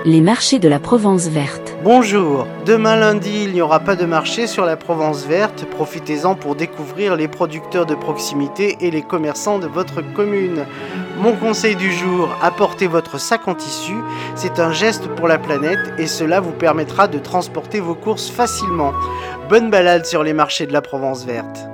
Les marchés de la Provence verte. Bonjour, demain lundi il n'y aura pas de marché sur la Provence verte, profitez-en pour découvrir les producteurs de proximité et les commerçants de votre commune. Mon conseil du jour, apportez votre sac en tissu, c'est un geste pour la planète et cela vous permettra de transporter vos courses facilement. Bonne balade sur les marchés de la Provence verte.